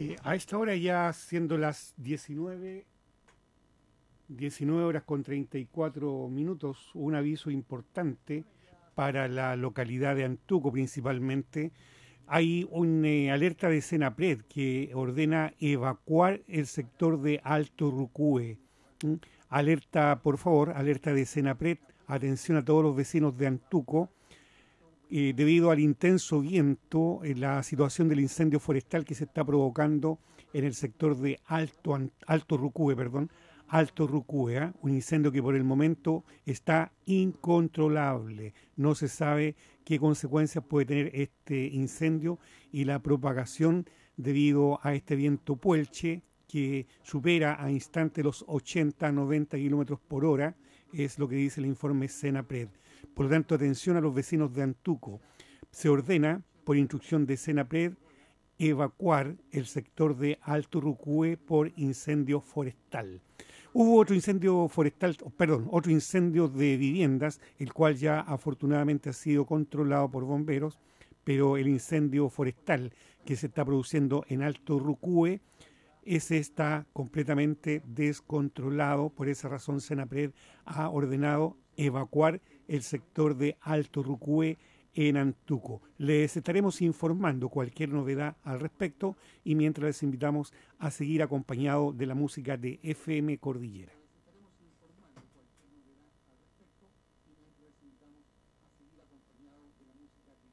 A esta hora ya siendo las 19 horas con 34 minutos, un aviso importante para la localidad de Antuco principalmente. Hay una alerta de Senapred que ordena evacuar el sector de Alto Rucúe. ¿Mm? Alerta, por favor, alerta de Senapred, atención a todos los vecinos de Antuco. Debido al intenso viento, la situación del incendio forestal que se está provocando en el sector de Alto Rucúe, perdón, Alto Rucúe, ¿ah? Un incendio que por el momento está incontrolable. No se sabe qué consecuencias puede tener este incendio y la propagación debido a este viento puelche que supera a instante los 80-90 kilómetros por hora, es lo que dice el informe Senapred. Por lo tanto, atención a los vecinos de Antuco. Se ordena, por instrucción de Senapred, evacuar el sector de Alto Rucúe por incendio forestal. Hubo otro incendio forestal, perdón, otro incendio de viviendas, el cual ya afortunadamente ha sido controlado por bomberos, pero el incendio forestal que se está produciendo en Alto Rucúe, ese está completamente descontrolado. Por esa razón, Senapred ha ordenado evacuar el sector de Alto Rucúe en Antuco. Les estaremos informando cualquier novedad al respecto y mientras les invitamos a seguir acompañado de la música de FM Cordillera.